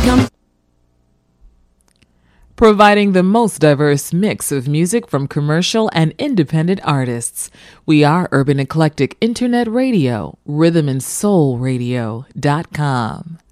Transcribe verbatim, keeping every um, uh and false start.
Come. Providing the most diverse mix of music from commercial and independent artists. We are Urban Eclectic Internet Radio, rhythm and soul radio dot com.